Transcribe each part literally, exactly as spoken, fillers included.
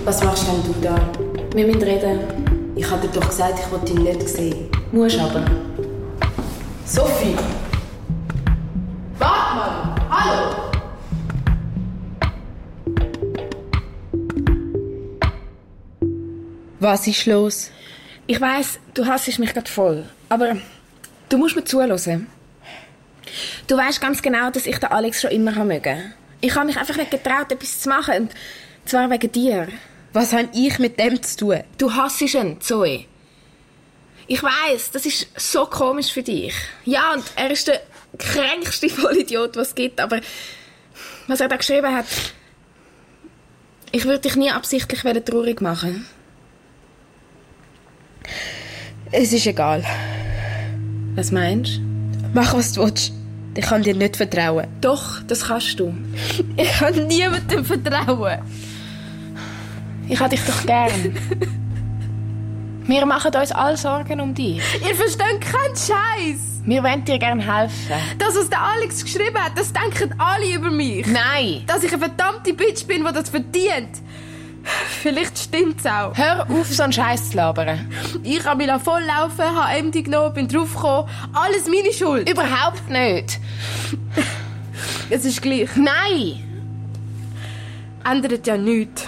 Was machst denn du da? Wir müssen reden. Ich habe dir doch gesagt, ich wollte dich nicht sehen. Musst aber. Sophie! Warte mal! Hallo! Was ist los? Ich weiss, du hassest mich gerade voll. Aber du musst mir zuhören. Du weisst ganz genau, dass ich den Alex schon immer mögen. Ich habe mich einfach nicht getraut, etwas zu machen. Und zwar wegen dir. Was habe ich mit dem zu tun? Du hassest ihn, Zoe. Ich weiss, das ist so komisch für dich. Ja, und er ist der kränkste Vollidiot, was es gibt. Aber was er da geschrieben hat, ich würde dich nie absichtlich traurig machen. Es ist egal. Was meinst du? Mach, was du willst. Ich kann dir nicht vertrauen. Doch, das kannst du. Ich kann niemandem vertrauen. Ich habe dich doch gern. Wir machen uns alle Sorgen um dich. Ihr versteht keinen Scheiß. Wir wollen dir gerne helfen. Das, was der Alex geschrieben hat, das denken alle über mich. Nein. Dass ich eine verdammte Bitch bin, die das verdient. Vielleicht stimmt's auch. Hör auf, so einen Scheiß zu labern. Ich habe mich volllaufen, habe M D genommen, bin draufgekommen. Alles meine Schuld. Überhaupt nicht. Es ist gleich. Nein. Ändert ja nichts.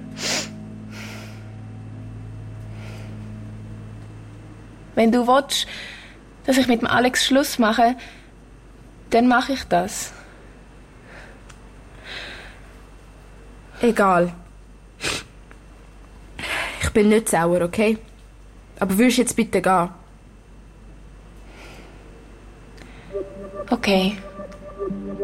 Wenn du willst, dass ich mit dem Alex Schluss mache, dann mache ich das. Egal. Ich bin nicht sauer, okay? Aber würdest jetzt bitte gehen? Okay.